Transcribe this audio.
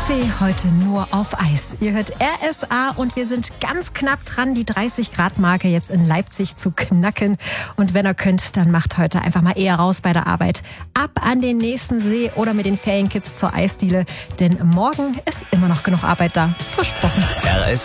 Kaffee heute nur auf Eis. Ihr hört RSA und wir sind ganz knapp dran, die 30-Grad-Marke jetzt in Leipzig zu knacken. Und wenn ihr könnt, dann macht heute einfach mal eher raus bei der Arbeit. Ab an den nächsten See oder mit den Ferienkids zur Eisdiele. Denn morgen ist immer noch genug Arbeit da. Versprochen.